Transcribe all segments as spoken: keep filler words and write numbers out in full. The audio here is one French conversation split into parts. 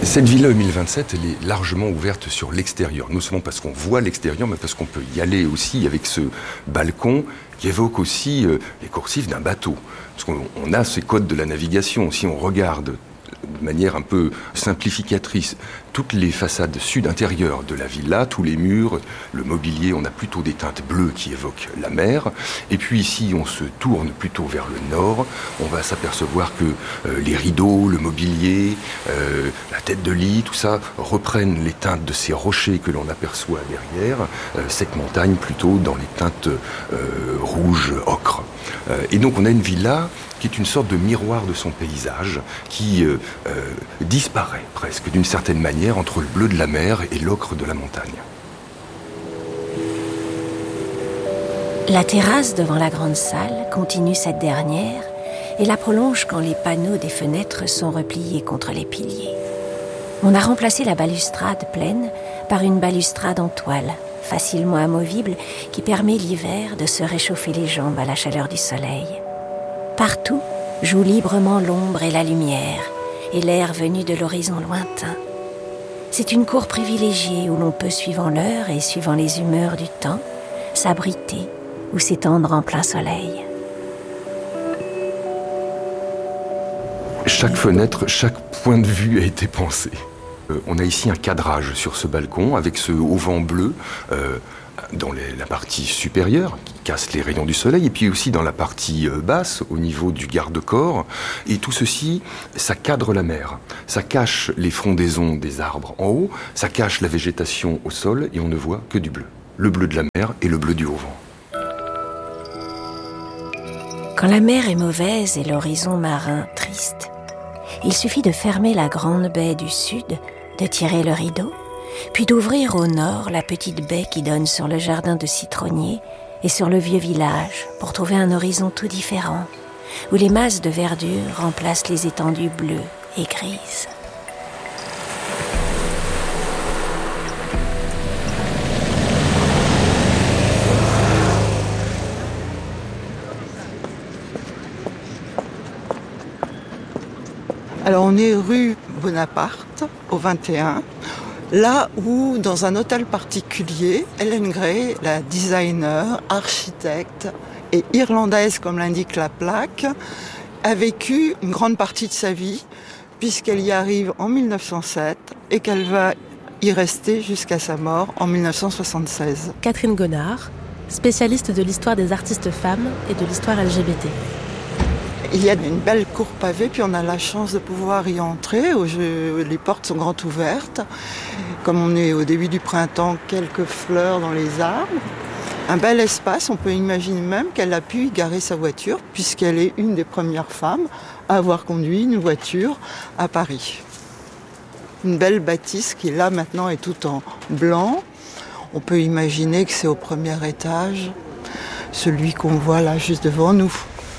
Cette villa mille vingt-sept, elle est largement ouverte sur l'extérieur. Non seulement parce qu'on voit l'extérieur, mais parce qu'on peut y aller aussi avec ce balcon qui évoque aussi euh, les coursives d'un bateau. Parce qu'on on a ces codes de la navigation. Si on regarde de manière un peu simplificatrice toutes les façades sud-intérieures de la villa, tous les murs, le mobilier, on a plutôt des teintes bleues qui évoquent la mer. Et puis ici, on se tourne plutôt vers le nord. On va s'apercevoir que euh, les rideaux, le mobilier, euh, la tête de lit, tout ça reprennent les teintes de ces rochers que l'on aperçoit derrière. Euh, cette montagne plutôt dans les teintes euh, rouges, ocre. Euh, et donc on a une villa qui est une sorte de miroir de son paysage, qui euh, euh, disparaît presque d'une certaine manière entre le bleu de la mer et l'ocre de la montagne. La terrasse devant la grande salle continue cette dernière et la prolonge quand les panneaux des fenêtres sont repliés contre les piliers. On a remplacé la balustrade pleine par une balustrade en toile, facilement amovible, qui permet l'hiver de se réchauffer les jambes à la chaleur du soleil. Partout joue librement l'ombre et la lumière, et l'air venu de l'horizon lointain. C'est une cour privilégiée où l'on peut, suivant l'heure et suivant les humeurs du temps, s'abriter ou s'étendre en plein soleil. Chaque fenêtre, chaque point de vue a été pensé. Euh, on a ici un cadrage sur ce balcon avec ce auvent bleu euh, dans les, la partie supérieure qui casse les rayons du soleil et puis aussi dans la partie euh, basse au niveau du garde-corps. Et tout ceci, ça cadre la mer. Ça cache les frondaisons des arbres en haut, ça cache la végétation au sol et on ne voit que du bleu. Le bleu de la mer et le bleu du auvent. Quand la mer est mauvaise et l'horizon marin triste, il suffit de fermer la grande baie du sud, de tirer le rideau, puis d'ouvrir au nord la petite baie qui donne sur le jardin de citronniers et sur le vieux village pour trouver un horizon tout différent, où les masses de verdure remplacent les étendues bleues et grises. Alors on est rue Bonaparte, au vingt et un, là où, dans un hôtel particulier, Helen Gray, la designer, architecte et irlandaise, comme l'indique la plaque, a vécu une grande partie de sa vie, puisqu'elle y arrive en mille neuf cent sept et qu'elle va y rester jusqu'à sa mort en mille neuf cent soixante-seize. Catherine Gonard, spécialiste de l'histoire des artistes femmes et de l'histoire L G B T. Il y a une belle cour pavée, puis on a la chance de pouvoir y entrer. Les portes sont grandes ouvertes. Comme on est au début du printemps, quelques fleurs dans les arbres. Un bel espace, on peut imaginer même qu'elle a pu y garer sa voiture, puisqu'elle est une des premières femmes à avoir conduit une voiture à Paris. Une belle bâtisse qui là maintenant est toute en blanc. On peut imaginer que c'est au premier étage, celui qu'on voit là juste devant nous.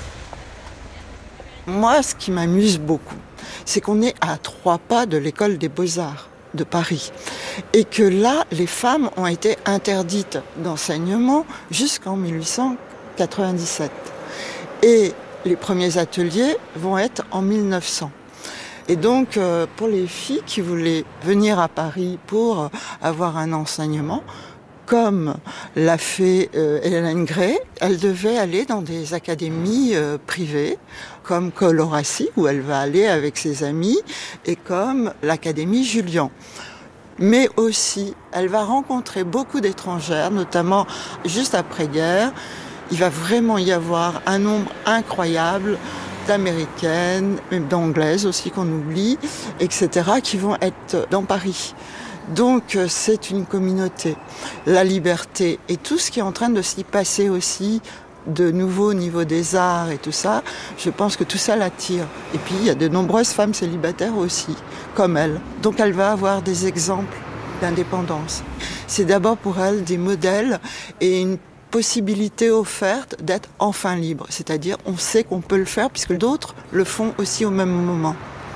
Moi, ce qui m'amuse beaucoup, c'est qu'on est à trois pas de l'école des Beaux-Arts de Paris. Et que là, les femmes ont été interdites d'enseignement jusqu'en mille huit cent quatre-vingt-dix-sept. Et les premiers ateliers vont être en mille neuf cents. Et donc, euh, pour les filles qui voulaient venir à Paris pour avoir un enseignement, comme l'a fait euh, Helen Gray, elle devait aller dans des académies euh, privées, comme Coloracy, où elle va aller avec ses amis, et comme l'Académie Julian. Mais aussi, elle va rencontrer beaucoup d'étrangères, notamment juste après-guerre. Il va vraiment y avoir un nombre incroyable d'Américaines, même d'Anglaises aussi qu'on oublie, et cetera, qui vont être dans Paris. Donc c'est une communauté, la liberté et tout ce qui est en train de s'y passer aussi de nouveau au niveau des arts et tout ça, je pense que tout ça l'attire. Et puis il y a de nombreuses femmes célibataires aussi, comme elle. Donc elle va avoir des exemples d'indépendance. C'est d'abord pour elle des modèles et une possibilité offerte d'être enfin libre. C'est-à-dire on sait qu'on peut le faire puisque d'autres le font aussi au même moment.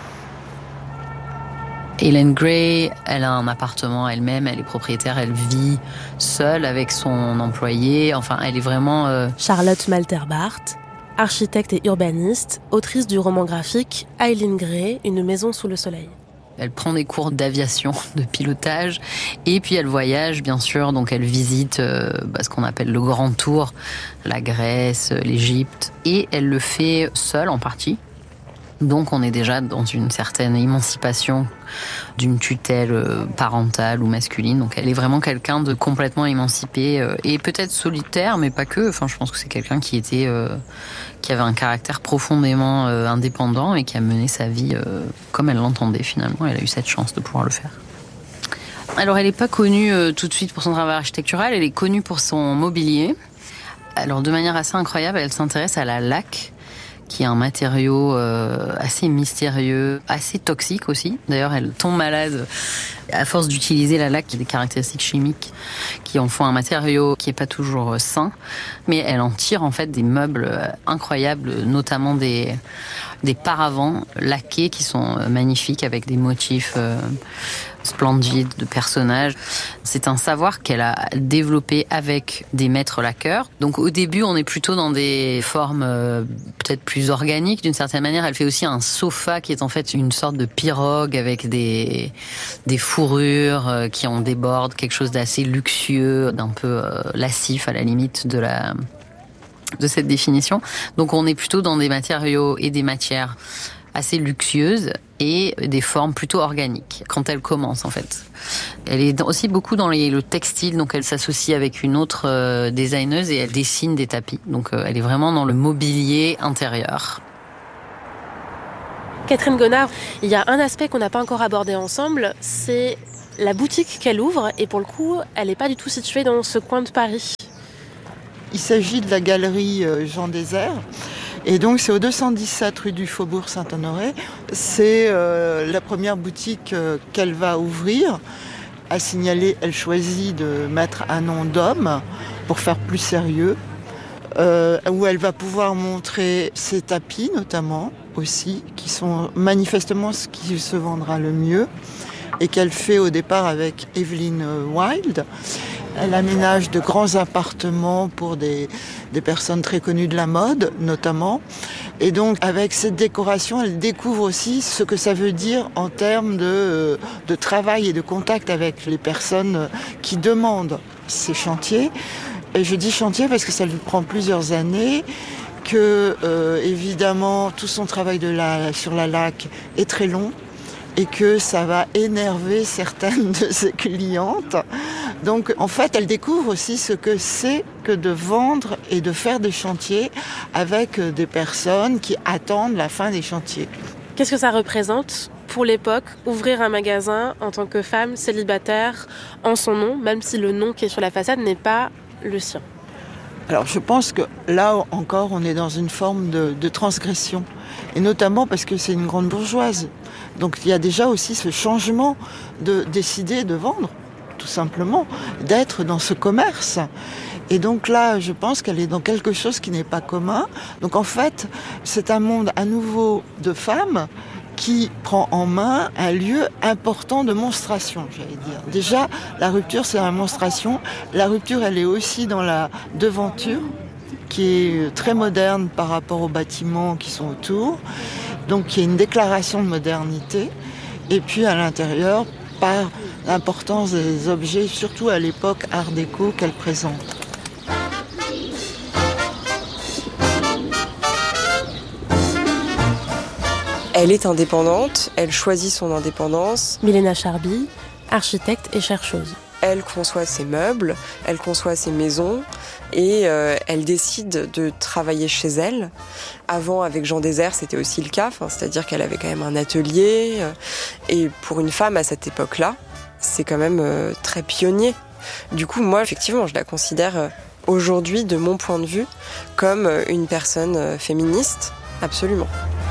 Helen Gray, elle a un appartement elle-même, elle est propriétaire, elle vit seule avec son employé. Enfin, elle est vraiment... Euh... Charlotte Malterbart, architecte et urbaniste, autrice du roman graphique Eileen Gray, Une maison sous le soleil. Elle prend des cours d'aviation, de pilotage, et puis elle voyage, bien sûr. Donc elle visite euh, bah, ce qu'on appelle le Grand Tour, la Grèce, l'Égypte, et elle le fait seule en partie. Donc on est déjà dans une certaine émancipation d'une tutelle parentale ou masculine. Donc elle est vraiment quelqu'un de complètement émancipé et peut-être solitaire, mais pas que. Enfin, je pense que c'est quelqu'un qui était, euh, qui avait un caractère profondément euh, indépendant et qui a mené sa vie euh, comme elle l'entendait finalement. Elle a eu cette chance de pouvoir le faire. Alors elle n'est pas connue euh, tout de suite pour son travail architectural, elle est connue pour son mobilier. Alors de manière assez incroyable, elle s'intéresse à la laque, qui est un matériau euh, assez mystérieux, assez toxique aussi. D'ailleurs, elle tombe malade à force d'utiliser la laque, qui a des caractéristiques chimiques qui en font un matériau qui est pas toujours sain. Mais elle en tire en fait des meubles incroyables, notamment des des paravents laqués qui sont magnifiques avec des motifs euh, splendides de personnages. C'est un savoir qu'elle a développé avec des maîtres laqueurs. Donc au début, on est plutôt dans des formes euh, peut-être plus organiques d'une certaine manière. Elle fait aussi un sofa qui est en fait une sorte de pirogue avec des des fourrures euh, qui en débordent, quelque chose d'assez luxueux, d'un peu euh, lascif à la limite de la de cette définition. Donc on est plutôt dans des matériaux et des matières assez luxueuses et des formes plutôt organiques quand elle commence en fait. Elle est aussi beaucoup dans les, le textile, donc elle s'associe avec une autre euh, designeuse et elle dessine des tapis. Donc euh, elle est vraiment dans le mobilier intérieur. Catherine Gonard, il y a un aspect qu'on n'a pas encore abordé ensemble, c'est la boutique qu'elle ouvre et pour le coup, elle n'est pas du tout située dans ce coin de Paris. Il s'agit de la galerie Jean Désert. Et donc c'est au deux cent dix-sept rue du Faubourg Saint-Honoré. C'est euh, la première boutique euh, qu'elle va ouvrir. À signaler, elle choisit de mettre un nom d'homme pour faire plus sérieux. Euh, où elle va pouvoir montrer ses tapis notamment aussi, qui sont manifestement ce qui se vendra le mieux. Et qu'elle fait au départ avec Evelyn Wild. Elle aménage de grands appartements pour des, des personnes très connues de la mode, notamment. Et donc, avec cette décoration, elle découvre aussi ce que ça veut dire en termes de, de travail et de contact avec les personnes qui demandent ces chantiers. Et je dis chantier parce que ça lui prend plusieurs années, que, euh, évidemment, tout son travail de la, sur la laque est très long, et que ça va énerver certaines de ses clientes. Donc, en fait, elle découvre aussi ce que c'est que de vendre et de faire des chantiers avec des personnes qui attendent la fin des chantiers. Qu'est-ce que ça représente pour l'époque, ouvrir un magasin en tant que femme célibataire en son nom, même si le nom qui est sur la façade n'est pas le sien? Alors, je pense que là encore, on est dans une forme de, de transgression. Et notamment parce que c'est une grande bourgeoise. Donc il y a déjà aussi ce changement de décider de vendre, tout simplement, d'être dans ce commerce. Et donc là, je pense qu'elle est dans quelque chose qui n'est pas commun. Donc en fait, c'est un monde à nouveau de femmes qui prend en main un lieu important de monstration, j'allais dire. Déjà, la rupture, c'est la monstration. La rupture, elle est aussi dans la devanture, qui est très moderne par rapport aux bâtiments qui sont autour. Donc il y a une déclaration de modernité. Et puis à l'intérieur, par l'importance des objets, surtout à l'époque art déco qu'elle présente. Elle est indépendante, elle choisit son indépendance. Milena Charby, architecte et chercheuse. Elle conçoit ses meubles, elle conçoit ses maisons et euh, elle décide de travailler chez elle. Avant, avec Jean Désert, c'était aussi le cas, enfin, c'est-à-dire qu'elle avait quand même un atelier. Euh, et pour une femme à cette époque-là, c'est quand même euh, très pionnier. Du coup, moi, effectivement, je la considère euh, aujourd'hui, de mon point de vue, comme euh, une personne euh, féministe, absolument.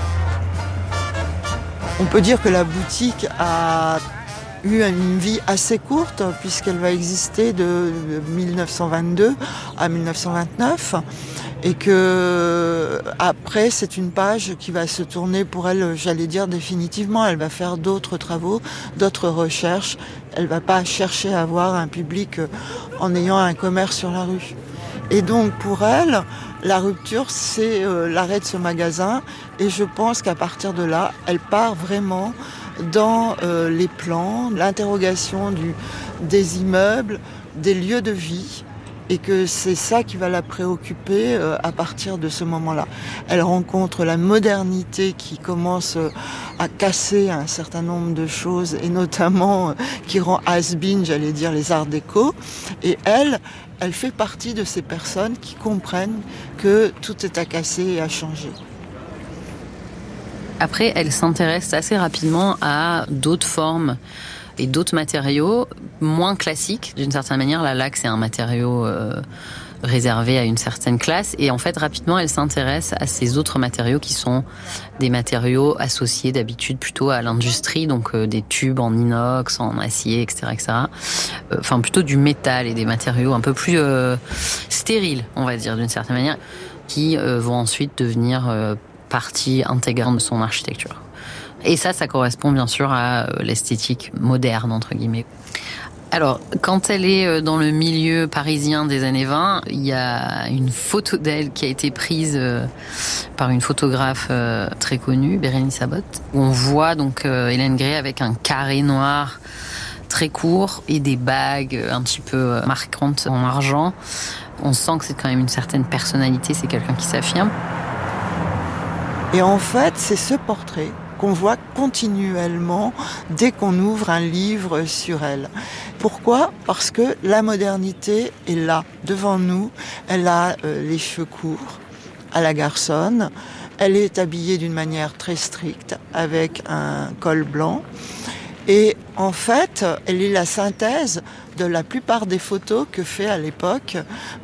On peut dire que la boutique a eu une vie assez courte puisqu'elle va exister de dix-neuf cent vingt-deux à dix-neuf cent vingt-neuf et que après c'est une page qui va se tourner pour elle, j'allais dire définitivement. Elle va faire d'autres travaux, d'autres recherches. Elle va pas chercher à avoir un public en ayant un commerce sur la rue. Et donc pour elle, la rupture, c'est euh, l'arrêt de ce magasin. Et je pense qu'à partir de là, elle part vraiment dans euh, les plans, l'interrogation du, des immeubles, des lieux de vie, et que c'est ça qui va la préoccuper euh, à partir de ce moment-là. Elle rencontre la modernité qui commence euh, à casser un certain nombre de choses, et notamment euh, qui rend has-been, j'allais dire, les arts déco. Et elle, elle fait partie de ces personnes qui comprennent que tout est à casser et à changer. Après, elle s'intéresse assez rapidement à d'autres formes et d'autres matériaux moins classiques. D'une certaine manière, la laque, c'est un matériau euh, réservé à une certaine classe. Et en fait, rapidement, elle s'intéresse à ces autres matériaux qui sont des matériaux associés d'habitude plutôt à l'industrie, donc euh, des tubes en inox, en acier, et cetera, et cetera. Euh, enfin, plutôt du métal et des matériaux un peu plus euh, stériles, on va dire, d'une certaine manière, qui euh, vont ensuite devenir euh, partie intégrante de son architecture. Et ça, ça correspond bien sûr à l'esthétique moderne, entre guillemets. Alors, quand elle est dans le milieu parisien des années vingt, il y a une photo d'elle qui a été prise par une photographe très connue, Bérénice Abbott, où on voit donc Hélène Gray avec un carré noir très court et des bagues un petit peu marquantes en argent. On sent que c'est quand même une certaine personnalité, c'est quelqu'un qui s'affirme. Et en fait, c'est ce portrait qu'on voit continuellement dès qu'on ouvre un livre sur elle. Pourquoi ? Parce que la modernité est là, devant nous. Elle a euh, les cheveux courts, à la garçonne. Elle est habillée d'une manière très stricte, avec un col blanc. Et en fait, elle est la synthèse de la plupart des photos que fait à l'époque